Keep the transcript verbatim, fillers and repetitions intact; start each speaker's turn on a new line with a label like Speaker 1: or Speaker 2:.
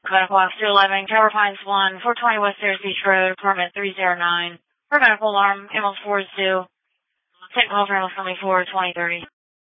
Speaker 1: Medical Officer two eleven, Tower Pines one, four twenty West Ayers Beach Road, apartment three oh nine. For medical alarm, ambulance four is due. Take call for ambulance coming four twenty thirty.